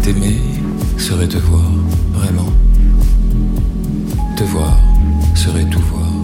T'aimer serait te voir, vraiment. Te voir serait tout voir.